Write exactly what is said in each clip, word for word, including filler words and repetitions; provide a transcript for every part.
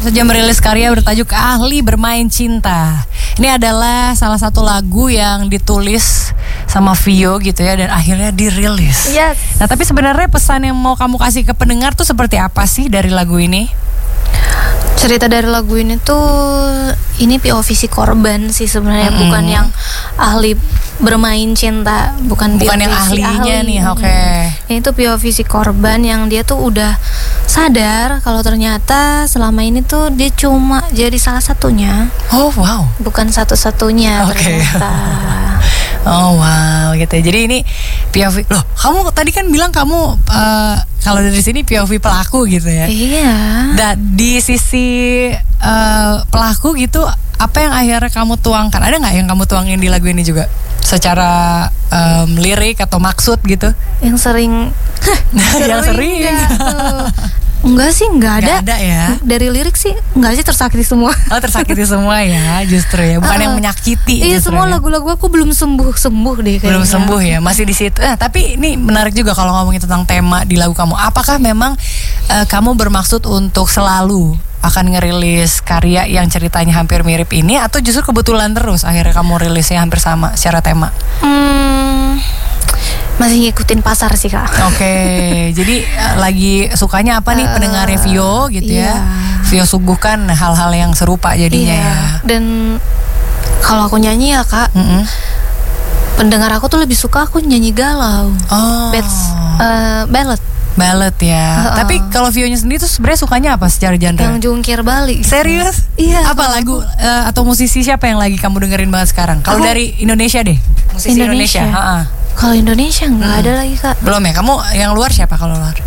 saja merilis karya bertajuk Ahli Bermain Cinta. Ini adalah salah satu lagu yang ditulis sama Vio gitu ya, dan akhirnya dirilis. Yes. Nah, tapi sebenarnya pesan yang mau kamu kasih ke pendengar tuh seperti apa sih dari lagu ini? Cerita dari lagu ini tuh, ini P O V si korban sih sebenarnya, mm-hmm. bukan yang ahli bermain cinta, bukan bukan yang ahlinya ahli. Nih, oke. Okay. Ini tuh P O V si korban yang dia tuh udah sadar kalau ternyata selama ini tuh dia cuma jadi salah satunya. Oh wow. Bukan satu-satunya okay. ternyata. Oh wow gitu ya. Jadi ini P O V. Loh, kamu tadi kan bilang kamu uh, kalau dari sini P O V pelaku gitu ya. Iya. Dan di sisi uh, pelaku gitu, apa yang akhirnya kamu tuangkan? Ada nggak yang kamu tuangin di lagu ini juga? Secara um, lirik atau maksud gitu? Yang sering. Yang sering. Enggak sih, enggak ada. Enggak ada ya. Dari lirik sih enggak sih, tersakiti semua. Oh, tersakiti semua ya, justru ya. Bukan uh, yang menyakiti. Iya, semua ya. Lagu-lagu aku belum sembuh-sembuh deh kayaknya. Belum sembuh ya, masih di situ. Eh, tapi ini menarik juga kalau ngomongin tentang tema di lagu kamu. Apakah memang uh, kamu bermaksud untuk selalu akan ngerilis karya yang ceritanya hampir mirip ini, atau justru kebetulan terus akhirnya kamu rilisnya hampir sama secara tema? Hmm... Masih ngikutin pasar sih Kak. Oke, okay. Jadi uh, lagi sukanya apa nih uh, pendengarnya Vio gitu iya. ya? Vio suguhkan hal-hal yang serupa jadinya iya. ya. Dan kalau aku nyanyi ya Kak, mm-hmm. pendengar aku tuh lebih suka aku nyanyi galau. Oh. Bets, uh, ballad. Ballad ya. Uh-uh. Tapi kalau Vio-nya sendiri tuh sebenarnya sukanya apa secara genre? Yang jungkir balik. Serius? Iya. Apa lagu uh, atau musisi siapa yang lagi kamu dengerin banget sekarang? Kalau dari Indonesia deh. Musisi Indonesia. Indonesia. Kalau Indonesia nggak hmm. ada lagi Kak. Belum ya? Kamu yang luar siapa kalau luar?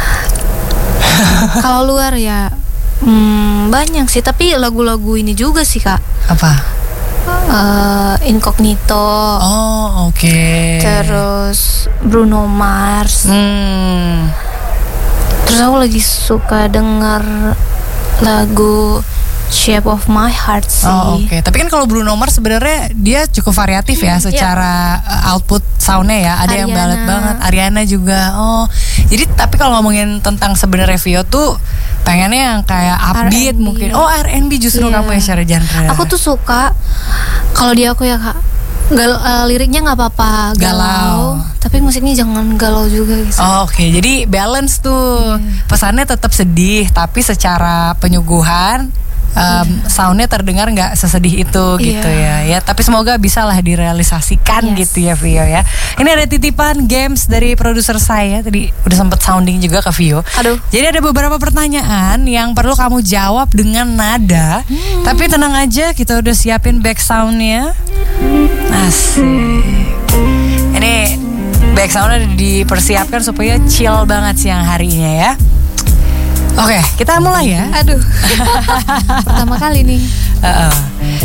Kalau luar ya hmm, banyak sih. Tapi lagu-lagu ini juga sih Kak. Apa? Uh, Incognito. Oh oke. Okay. Terus Bruno Mars. Hmm. Terus aku lagi suka denger lagu Shape of My Heart sih. Oh oke. Okay. Tapi kan kalau Bruno Mars sebenarnya dia cukup variatif ya, hmm, secara yeah. output soundnya ya. Ada Ariana. Yang ballad banget. Ariana juga. Oh. Jadi tapi kalau ngomongin tentang sebenarnya Vio tuh pengennya yang kayak upbeat R and B mungkin. Oh R and B justru yeah. kamu ya secara genre. Aku tuh suka kalau di aku ya Kak, gal, uh, liriknya nggak apa-apa galau, galau, tapi musiknya jangan galau juga gitu. Oh, oke, okay. Jadi balance tuh yeah. pesannya tetap sedih, tapi secara penyuguhan Um, yeah. soundnya terdengar nggak sesedih itu yeah. gitu ya, ya. Tapi semoga bisa lah direalisasikan yes. gitu ya Vio ya. Ini ada titipan games dari produser saya tadi udah sempet sounding juga ke Vio. Aduh. Jadi ada beberapa pertanyaan yang perlu kamu jawab dengan nada. Hmm. Tapi tenang aja, kita udah siapin back soundnya. Asik. Ini back soundnya dipersiapkan supaya chill banget siang harinya ya. Oke, kita mulai ya. Aduh, pertama kali nih. Uh-uh.